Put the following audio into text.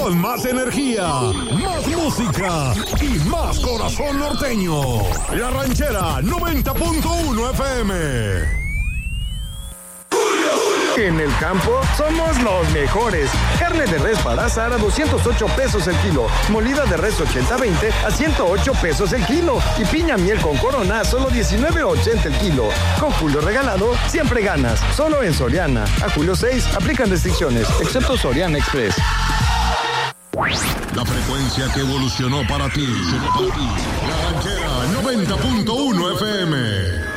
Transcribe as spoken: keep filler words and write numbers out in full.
con más energía, más música y más corazón norteño. La Ranchera noventa punto uno F M. En el campo somos los mejores. Carne de res para asar a doscientos ocho pesos el kilo. Molida de res ochenta veinte a ciento ocho pesos el kilo. Y piña miel con corona a solo diecinueve ochenta el kilo. Con Julio regalado, siempre ganas. Solo en Soriana. A julio seis aplican restricciones, excepto Soriana Express. La frecuencia que evolucionó para ti. La Ranchera noventa punto uno F M.